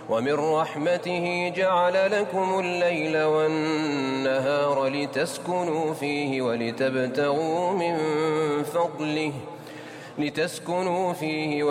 ومن رحمته جعل لكم الليل والنهار لتسكنوا فيه ولتبتغوا من فضله